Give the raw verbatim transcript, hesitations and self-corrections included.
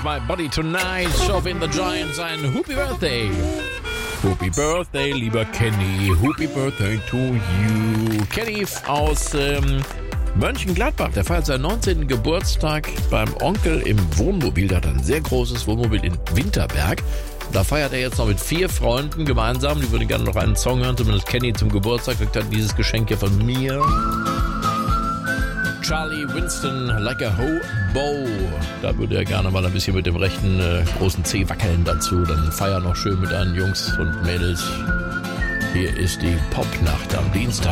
My Body Tonight, Chauvin the Giant, sein Happy Birthday. Happy Birthday, lieber Kenny. Happy Birthday to you. Kenny aus ähm, Mönchengladbach, der feiert seinen neunzehnten Geburtstag beim Onkel im Wohnmobil. Der hat ein sehr großes Wohnmobil in Winterberg. Da feiert er jetzt noch mit vier Freunden gemeinsam. Die würden gerne noch einen Song hören, zumindest Kenny zum Geburtstag. Kriegt dann dieses Geschenk hier von mir. Charlie Winston, Like a Hobo. Da würde er gerne mal ein bisschen mit dem rechten äh, großen Zeh wackeln dazu. Dann feiern noch schön mit deinen Jungs und Mädels. Hier ist die Popnacht am Dienstag.